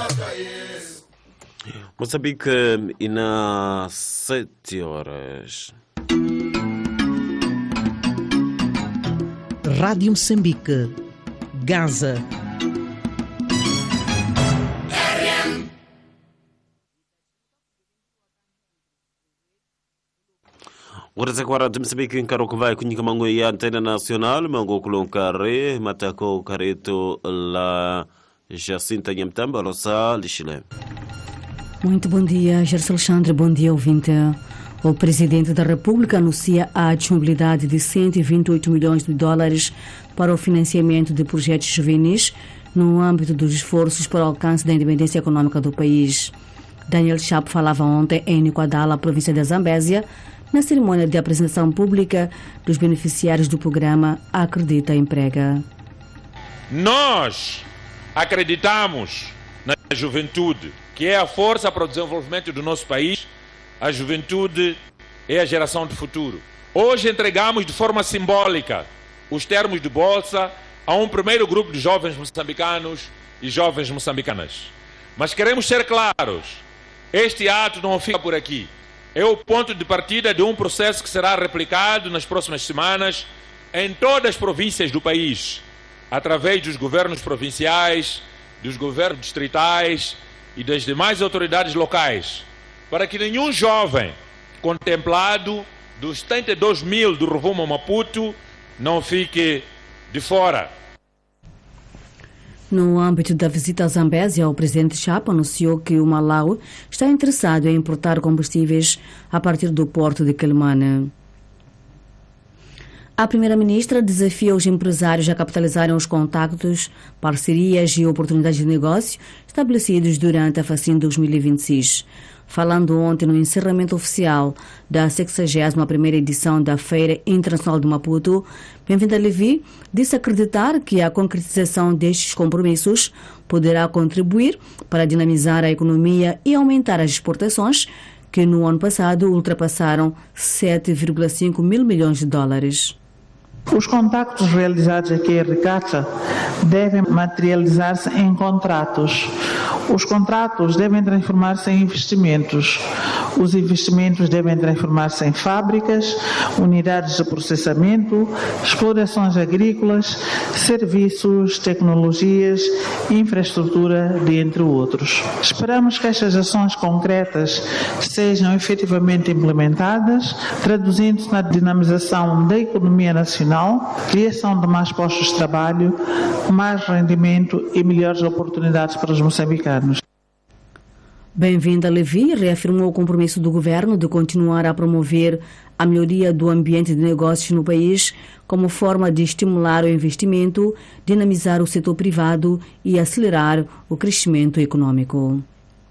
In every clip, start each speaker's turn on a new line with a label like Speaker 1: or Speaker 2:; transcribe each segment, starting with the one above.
Speaker 1: Moçambique e na 7 horas.
Speaker 2: Rádio Moçambique, Gaza.
Speaker 1: Agora de Moçambique encaro que vai com mango e a antena nacional, mango culon carre, matacou careto la Jacinta Nhemtamba, Lossa, Lixilé.
Speaker 3: Muito bom dia, Gerson Alexandre, bom dia, ouvinte. O Presidente da República anuncia a disponibilidade de 128 milhões de dólares para o financiamento de projetos juvenis no âmbito dos esforços para o alcance da independência econômica do país. Daniel Chapo falava ontem em Niquadala, província da Zambésia, na cerimônia de apresentação pública dos beneficiários do programa Acredita Emprega.
Speaker 4: Nós acreditamos na juventude, que é a força para o desenvolvimento do nosso país. A juventude é a geração do futuro. Hoje entregamos de forma simbólica os termos de bolsa a um primeiro grupo de jovens moçambicanos e jovens moçambicanas. Mas queremos ser claros, este ato não fica por aqui. É o ponto de partida de um processo que será replicado nas próximas semanas em todas as províncias do país, através dos governos provinciais, dos governos distritais e das demais autoridades locais, para que nenhum jovem contemplado dos 72 mil do Rumo Maputo não fique de fora.
Speaker 3: No âmbito da visita à Zambésia, o presidente Chapo anunciou que o Malawi está interessado em importar combustíveis a partir do porto de Quelimane. A primeira-ministra desafia os empresários a capitalizarem os contactos, parcerias e oportunidades de negócio estabelecidos durante a FACIN 2026. Falando ontem no encerramento oficial da 61ª edição da Feira Internacional de Maputo, Bem-vinda Levi disse acreditar que a concretização destes compromissos poderá contribuir para dinamizar a economia e aumentar as exportações, que no ano passado ultrapassaram 7,5 mil milhões de dólares.
Speaker 5: Os contactos realizados aqui em Ricacha devem materializar-se em contratos. Os contratos devem transformar-se em investimentos. Os investimentos devem transformar-se em fábricas, unidades de processamento, explorações agrícolas, serviços, tecnologias, infraestrutura, dentre outros. Esperamos que estas ações concretas sejam efetivamente implementadas, traduzindo-se na dinamização da economia nacional, criação de mais postos de trabalho, mais rendimento e melhores oportunidades para os moçambicanos.
Speaker 3: Bem-vinda Levi reafirmou o compromisso do governo de continuar a promover a melhoria do ambiente de negócios no país como forma de estimular o investimento, dinamizar o setor privado e acelerar o crescimento econômico.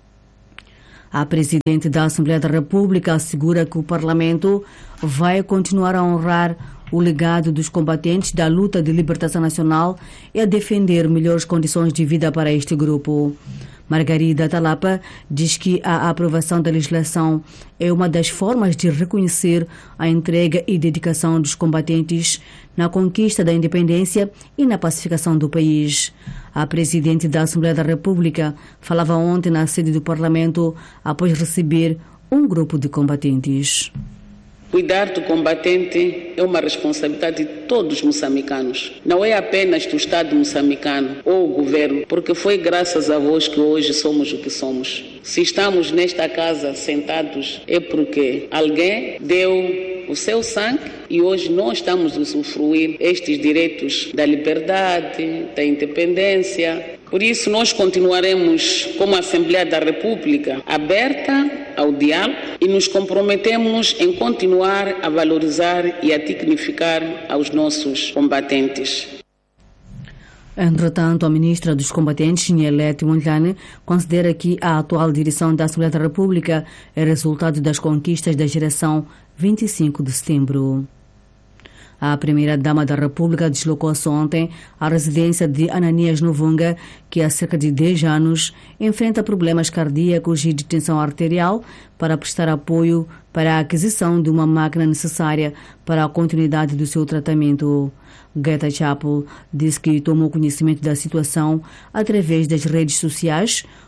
Speaker 3: A presidente da Assembleia da República assegura que o Parlamento vai continuar a honrar o legado dos combatentes da luta de libertação nacional e a defender melhores condições de vida para este grupo. Margarida Talapa diz que a aprovação da legislação é uma das formas de reconhecer a entrega e dedicação dos combatentes na conquista da independência e na pacificação do país. A presidente da Assembleia da República falava ontem na sede do Parlamento após receber um grupo de combatentes.
Speaker 6: Cuidar do combatente é uma responsabilidade de todos os moçambicanos. Não é apenas do Estado moçambicano ou o governo, porque foi graças a vós que hoje somos o que somos. Se estamos nesta casa sentados é porque alguém deu o seu sangue e hoje nós estamos a usufruir estes direitos da liberdade, da independência. Por isso nós continuaremos como Assembleia da República aberta ao diálogo e nos comprometemos em continuar a valorizar e a dignificar aos nossos combatentes.
Speaker 3: Entretanto, a ministra dos Combatentes, Nielete Mondlane, considera que a atual direção da Assembleia da República é resultado das conquistas da geração 25 de setembro. A primeira-dama da República deslocou-se ontem à residência de Ananias Novunga, que há cerca de 10 anos enfrenta problemas cardíacos e de tensão arterial, para prestar apoio para a aquisição de uma máquina necessária para a continuidade do seu tratamento. Greta Chapo disse que tomou conhecimento da situação através das redes sociais,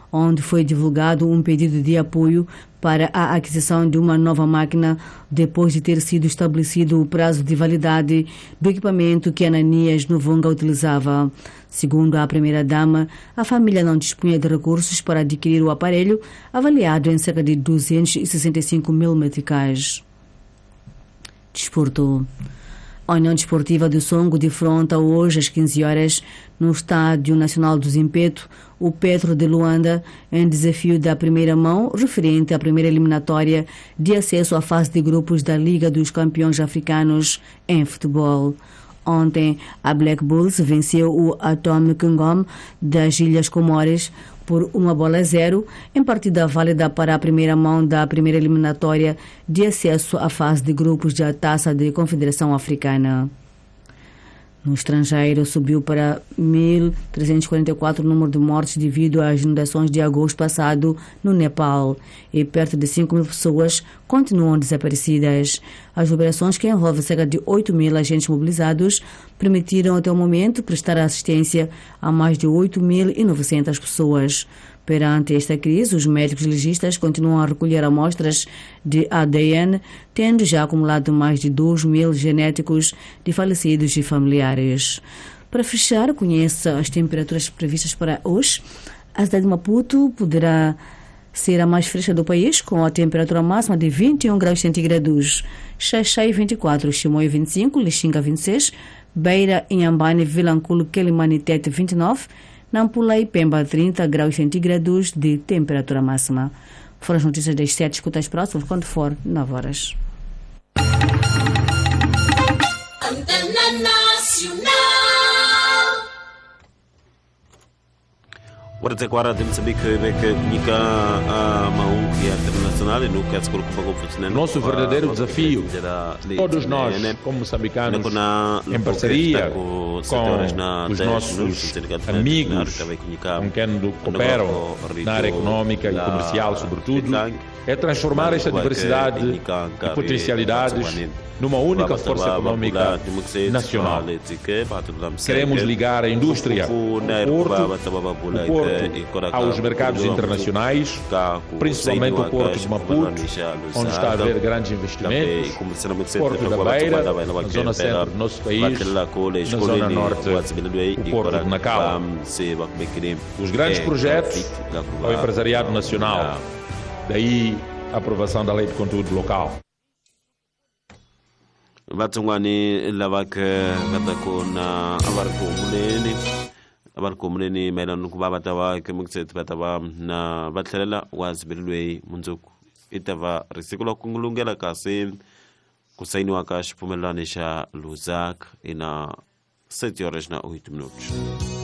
Speaker 3: onde foi divulgado um pedido de apoio para a aquisição de uma nova máquina depois de ter sido estabelecido o prazo de validade do equipamento que Ananias Novunga utilizava. Segundo a primeira-dama, a família não dispunha de recursos para adquirir o aparelho, avaliado em cerca de 265 mil meticais. Desporto. A União Desportiva do Songo defronta hoje às 15 horas no Estádio Nacional do Zimpeto o Petro de Luanda em desafio da primeira mão referente à primeira eliminatória de acesso à fase de grupos da Liga dos Campeões Africanos em futebol. Ontem, a Black Bulls venceu o Atomic Ngom das Ilhas Comores por 1-0 em partida válida para a primeira mão da primeira eliminatória de acesso à fase de grupos da Taça de Confederação Africana. No estrangeiro, subiu para 1.344 o número de mortes devido às inundações de agosto passado no Nepal e perto de 5.000 pessoas continuam desaparecidas. As operações, que envolvem cerca de 8.000 agentes mobilizados, permitiram até o momento prestar assistência a mais de 8.900 pessoas. Perante esta crise, os médicos legistas continuam a recolher amostras de ADN, tendo já acumulado mais de 2.000 genéticos de falecidos e familiares. Para fechar, conheça as temperaturas previstas para hoje. A cidade de Maputo poderá ser a mais fresca do país, com a temperatura máxima de 21 graus centígrados. Xaixai 24, Chimoio 25, Lixinga 26, Beira, Inhambane, Vilanculo, Quelimane e Tete 29, Nampula e Pemba 30 graus centígrados de temperatura máxima. Foram as notícias das 7, escutas próximas quando for 9 horas.
Speaker 7: Antena Nacional.
Speaker 1: Agora temos que comunicar a Maung Internacional e no caso do
Speaker 4: nosso verdadeiro desafio, todos nós, como moçambicanos, em parceria com os nossos amigos com quem cooperam na área econômica e comercial, sobretudo, é transformar esta diversidade e potencialidades numa única força econômica nacional. Queremos ligar a indústria, o porto aos mercados internacionais, principalmente o Porto de Maputo, onde está a haver grandes investimentos, Porto da Beira, na zona centro do nosso país, na zona norte, o Porto de Nacala. Os grandes projetos ao empresariado nacional, daí a aprovação da Lei de Conteúdo Local.
Speaker 1: Batungwani labaka batakona abarko muneni mailan kubaba tawa kemukset bataba na batlela wazbilwe munzuku itava risikula kungulungela kasi kusaini wakash pumelanisha luzak ina 7 horas na 8 minutos.